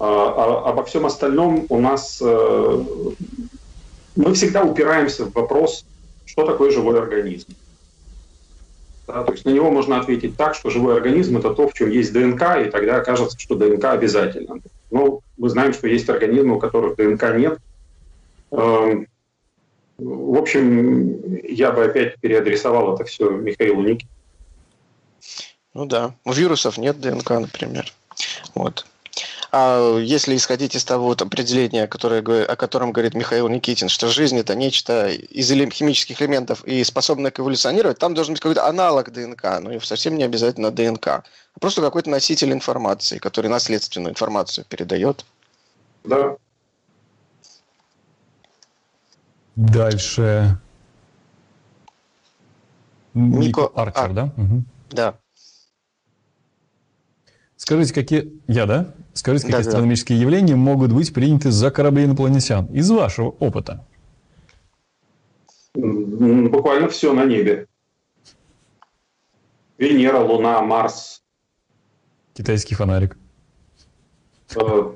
Обо всем остальном у нас... мы всегда упираемся в вопрос, что такое живой организм. Да, то есть на него можно ответить так, что живой организм – это то, в чем есть ДНК, и тогда окажется, что ДНК обязательно. Но мы знаем, что есть организмы, у которых ДНК нет. В общем, я бы опять переадресовал это все Михаилу Никитину. Ну да, у вирусов нет ДНК, например. Вот. А если исходить из того определения, о котором говорит Михаил Никитин, что жизнь – это нечто из химических элементов и способное к эволюционировать, там должен быть какой-то аналог ДНК, но и совсем не обязательно ДНК, а просто какой-то носитель информации, который наследственную информацию передает. Да. Дальше. Нико Арчер, да? Угу. Да. Скажите, какие астрономические явления могут быть приняты за корабли инопланетян из вашего опыта? Буквально все на небе. Венера, Луна, Марс. Китайский фонарик. Строго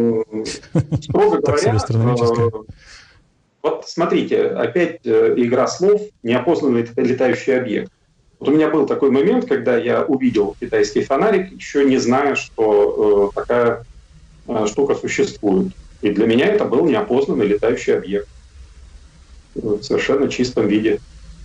говоря, вот смотрите, опять игра слов, неопознанный летающий объект. Вот у меня был такой момент, когда я увидел китайский фонарик, еще не зная, что такая штука существует. И для меня это был неопознанный летающий объект. В совершенно чистом виде.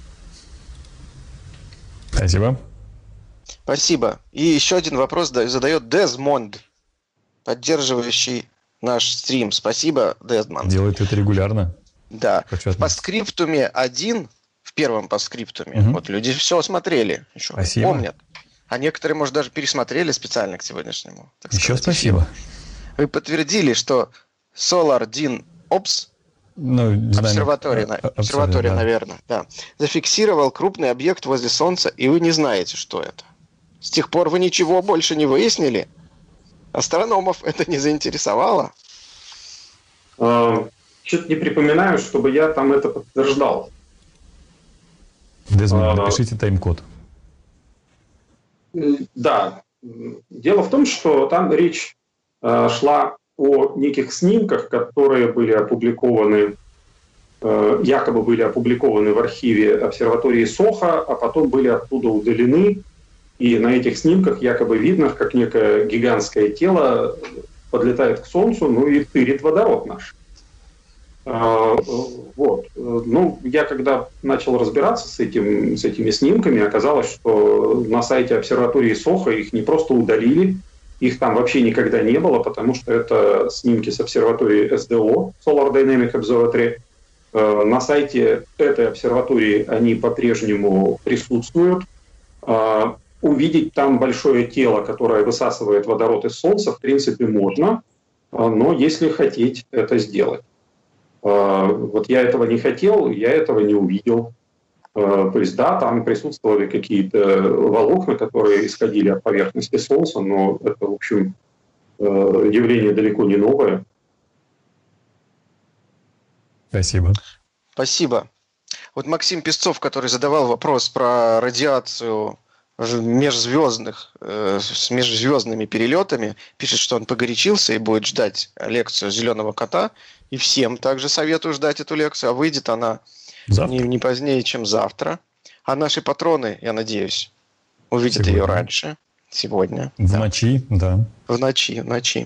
Спасибо. Спасибо. И еще один вопрос задает Дезмонд, поддерживающий наш стрим. Спасибо, Дезмонд. Делает это регулярно. Да. В постскриптуме 1, в первом постскриптуме, вот люди все смотрели, еще помнят. А некоторые, может, даже пересмотрели специально к сегодняшнему. Еще спасибо. Вы подтвердили, что Solar Din Ops, обсерватория, наверное, да, зафиксировал крупный объект возле Солнца, и вы не знаете, что это. С тех пор вы ничего больше не выяснили? Астрономов это не заинтересовало? Что-то не припоминаю, чтобы я там это подтверждал. Дезмонд, напишите тайм-код. Да. Дело в том, что там речь шла о неких снимках, которые были опубликованы, якобы были опубликованы в архиве обсерватории Сохо, а потом были оттуда удалены. И на этих снимках якобы видно, как некое гигантское тело подлетает к Солнцу, ну и тырит водород наш. Вот. Ну, я когда начал разбираться с этими снимками, оказалось, что на сайте обсерватории Сохо их не просто удалили, их там вообще никогда не было, потому что это снимки с обсерватории СДО, Solar Dynamic Observatory. На сайте этой обсерватории они по-прежнему присутствуют. Увидеть там большое тело, которое высасывает водород из Солнца, в принципе, можно, но если хотеть это сделать. Вот я этого не хотел, я этого не увидел. То есть, да, там присутствовали какие-то волокна, которые исходили от поверхности Солнца, но это, в общем, явление далеко не новое. Спасибо. Спасибо. Вот Максим Песцов, который задавал вопрос про радиацию с межзвездными перелетами, пишет, что он погорячился и будет ждать лекцию «Зеленого кота». И всем также советую ждать эту лекцию. А выйдет она не позднее, чем завтра. А наши патроны, я надеюсь, увидят ее раньше. Сегодня. В ночи, да. В ночи.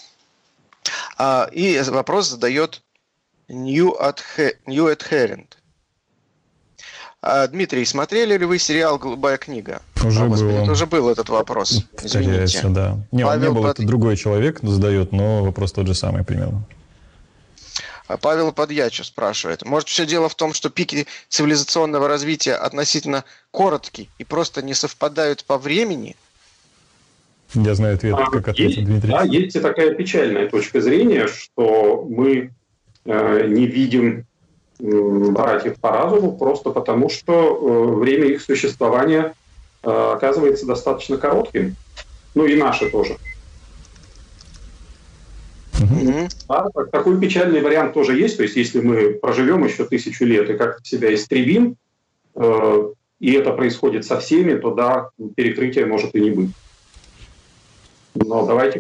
И вопрос задает New Adherent. Дмитрий, смотрели ли вы сериал «Голубая книга»? Уже было. Уже был этот вопрос. Извините. Да. Не был, это другой человек задает, но вопрос тот же самый примерно. Павел Подьячев спрашивает. Может, все дело в том, что пики цивилизационного развития относительно короткие и просто не совпадают по времени? Я знаю ответ, как ответил Дмитрий. Да, есть и такая печальная точка зрения, что мы не видим братьев по разуму просто потому, что время их существования оказывается достаточно коротким. Ну и наше тоже. Да, такой печальный вариант тоже есть. То есть, если мы проживем еще 1000 лет и как-то себя истребим, и это происходит со всеми, то да, перекрытия может и не быть. Но давайте